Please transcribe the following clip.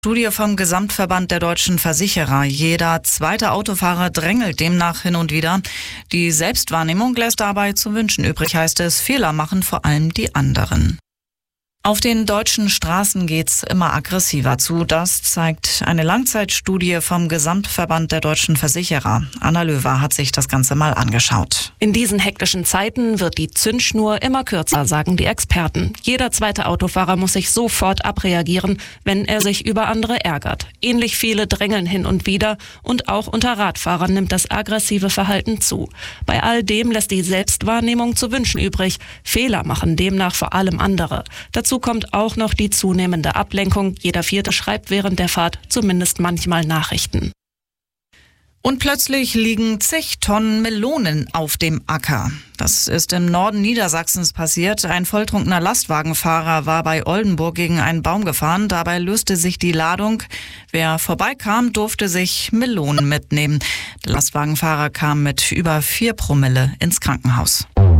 Studie vom Gesamtverband der deutschen Versicherer. Jeder zweite Autofahrer drängelt demnach hin und wieder. Die Selbstwahrnehmung lässt dabei zu wünschen übrig, heißt es. Fehler machen vor allem die anderen. Auf den deutschen Straßen geht's immer aggressiver zu. Das zeigt eine Langzeitstudie vom Gesamtverband der deutschen Versicherer. Anna Löwer hat sich das Ganze mal angeschaut. In diesen hektischen Zeiten wird die Zündschnur immer kürzer, sagen die Experten. Jeder zweite Autofahrer muss sich sofort abreagieren, wenn er sich über andere ärgert. Ähnlich viele drängeln hin und wieder und auch unter Radfahrern nimmt das aggressive Verhalten zu. Bei all dem lässt die Selbstwahrnehmung zu wünschen übrig. Fehler machen demnach vor allem andere. Dazu kommt auch noch die zunehmende Ablenkung. Jeder Vierte schreibt während der Fahrt zumindest manchmal Nachrichten. Und plötzlich liegen zig Tonnen Melonen auf dem Acker. Das ist im Norden Niedersachsens passiert. Ein volltrunkener Lastwagenfahrer war bei Oldenburg gegen einen Baum gefahren. Dabei löste sich die Ladung. Wer vorbeikam, durfte sich Melonen mitnehmen. Der Lastwagenfahrer kam mit über 4 Promille ins Krankenhaus.